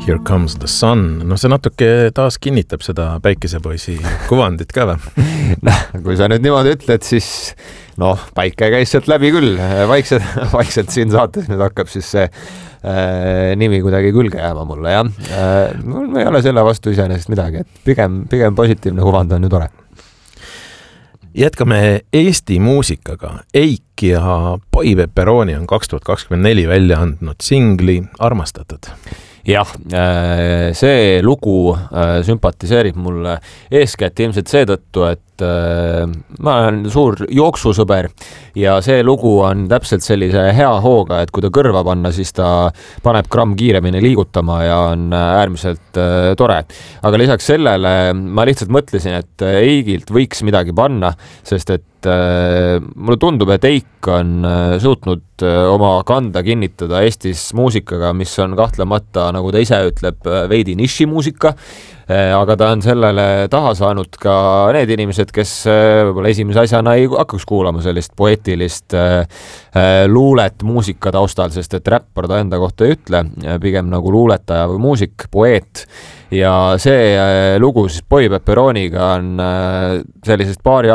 Here Comes the Sun. No see natuke taas kinnitab seda päikesepoisi kuvandit ka või? Kui sa nüüd niimoodi ütled, siis päike käis sealt läbi küll. Vaikselt siin saates nüüd hakkab siis see nimi kuidagi külge jääma mulle, jah. Mul ei ole selle vastu iseenesest midagi, et pigem positiivne kuvand on ju tore. Jätkame Eesti muusikaga. Eik ja Boy Pepperoni on 2024 välja andnud singli Armastatud. Jah, see lugu sümpatiseerib mulle eeskätt ilmselt seetõttu, et ma olen suur jooksusõber ja see lugu on täpselt sellise hea hooga, et kui ta kõrva panna, siis ta paneb gramm kiiremini liigutama ja on äärmiselt tore. Aga lisaks sellele ma lihtsalt mõtlesin, et Eigilt võiks midagi panna, sest et mulle tundub, et Eik on suutnud oma kanda kinnitada Eestis muusikaga, mis on kahtlemata, nagu ta ise ütleb, veidi nišimuusika, aga ta on sellele taha saanud ka need inimesed, kes võib-olla esimese asjana ei hakkaks kuulama sellist poeetilist luulet muusika taustal, sest et räppar ta enda kohta ei ütle, pigem nagu luuletaja või muusik, poeet. Ja see lugu siis Boy Pepperoniga on sellisest paari